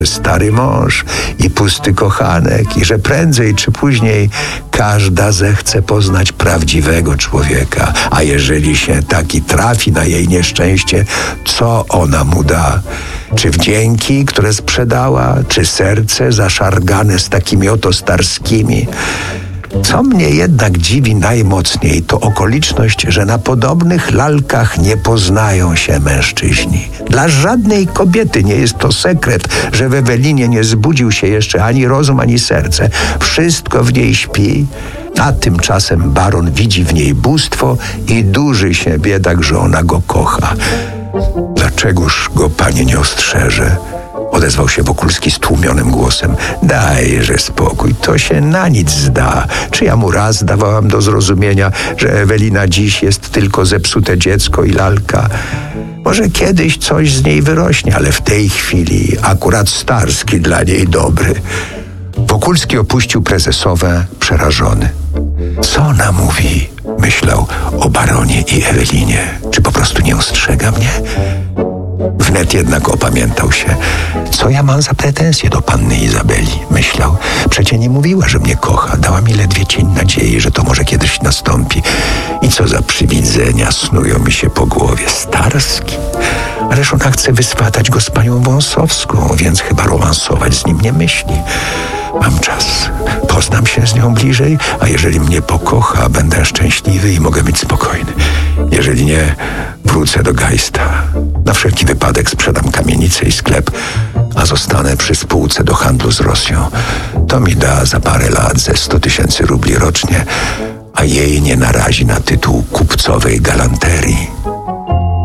stary mąż i pusty kochanek i że prędzej czy później każda zechce poznać prawdziwego człowieka, a jeżeli się taki trafi na jej nieszczęście, co ona mu da? Czy wdzięki, które sprzedała, czy serce zaszargane z takimi oto starskimi? Co mnie jednak dziwi najmocniej, to okoliczność, że na podobnych lalkach nie poznają się mężczyźni. Dla żadnej kobiety nie jest to sekret, że w Ewelinie nie zbudził się jeszcze ani rozum, ani serce. Wszystko w niej śpi, a tymczasem baron widzi w niej bóstwo i durzy się biedak, że ona go kocha. Dlaczegoż go panie nie ostrzeże? Odezwał się Wokulski stłumionym głosem. Dajże spokój, to się na nic zda. Czy ja mu raz dawałam do zrozumienia, że Ewelina dziś jest tylko zepsute dziecko i lalka? Może kiedyś coś z niej wyrośnie, ale w tej chwili akurat Starski dla niej dobry. Wokulski opuścił prezesowe przerażony. Co ona mówi? Myślał o baronie i Ewelinie. Czy po prostu nie ostrzega mnie? Wnet jednak opamiętał się. Co ja mam za pretensje do panny Izabeli? Myślał. Przecie nie mówiła, że mnie kocha. Dała mi ledwie cień nadziei, że to może kiedyś nastąpi. I co za przywidzenia snują mi się po głowie. Starski? Ależ ona chce wyswatać go z panią Wąsowską, więc chyba romansować z nim nie myśli. Mam czas. Poznam się z nią bliżej, a jeżeli mnie pokocha, będę szczęśliwy i mogę być spokojny. Jeżeli nie, wrócę do Geista. Na wszelki wypadek sprzedam kamienicę i sklep, a zostanę przy spółce do handlu z Rosją. To mi da za parę lat ze 100 000 rubli rocznie, a jej nie narazi na tytuł kupcowej galanterii.